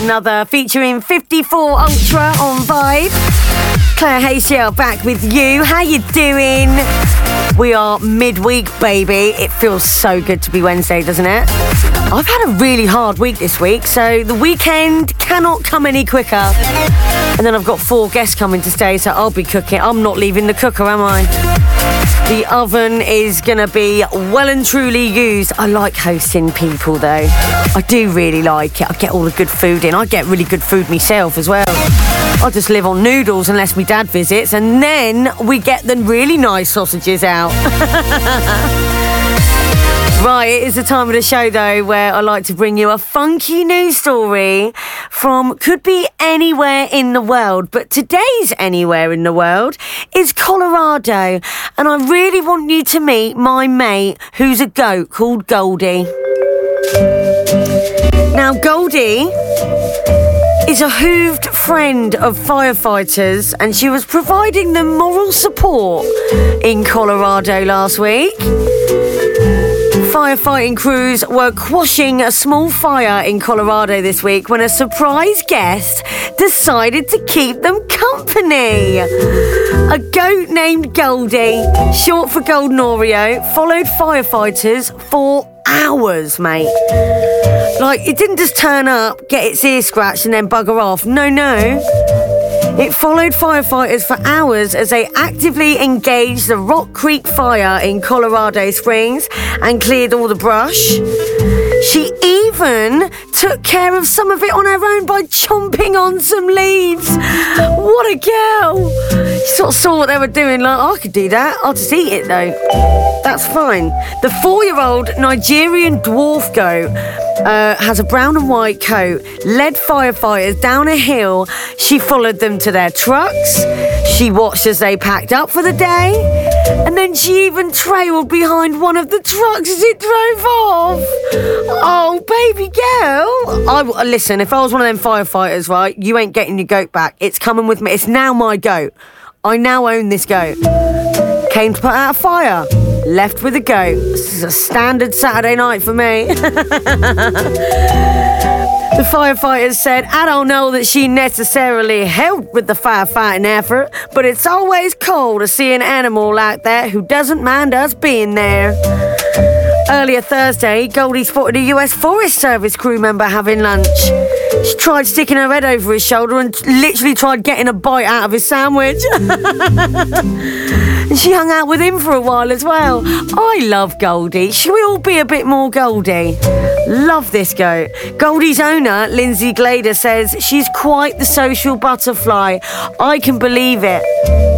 another featuring 54 Ultra on Vibe. Claire Hayshell back with you. How you doing? We are midweek, baby. It feels so good to be Wednesday, doesn't it? I've had a really hard week this week, so the weekend cannot come any quicker. And then I've got 4 guests coming to stay, so I'll be cooking. I'm not leaving the cooker, am I? The oven is going to be well and truly used. I like hosting people, though. I do really like it. I get all the good food in. I get really good food myself as well. I just live on noodles unless my dad visits, and then we get the really nice sausages out. Right, it is the time of the show, though, where I like to bring you a funky news story from could be anywhere in the world, but today's anywhere in the world is Colorado, and I really want you to meet my mate who's a goat called Goldie. Now, Goldie is a hooved friend of firefighters, and she was providing them moral support in Colorado last week. Firefighting crews were quashing a small fire in Colorado this week when a surprise guest decided to keep them company. A goat named Goldie, short for Golden Oreo, followed firefighters for hours, mate. Like, it didn't just turn up, get its ear scratched and then bugger off. No. It followed firefighters for hours as they actively engaged the Rock Creek fire in Colorado Springs and cleared all the brush. She even took care of some of it on her own by chomping on some leaves. What a girl! She sort of saw what they were doing, like, I could do that. I'll just eat it, though. That's fine. The 4-year-old Nigerian dwarf goat has a brown and white coat, led firefighters down a hill. She followed them to their trucks. She watched as they packed up for the day. And then she even trailed behind one of the trucks as it drove off. Oh, baby girl. Listen, if I was one of them firefighters, right, you ain't getting your goat back. It's coming with me. It's now my goat. I now own this goat. Came to put out a fire. Left with a goat. This is a standard Saturday night for me. The firefighters said, I don't know that she necessarily helped with the firefighting effort, but it's always cool to see an animal like that who doesn't mind us being there. Earlier Thursday, Goldie spotted a US Forest Service crew member having lunch. She tried sticking her head over his shoulder and literally tried getting a bite out of his sandwich. And she hung out with him for a while as well. I love Goldie. Should we all be a bit more Goldie? Love this goat. Goldie's owner, Lindsay Glader, says she's quite the social butterfly. I can believe it.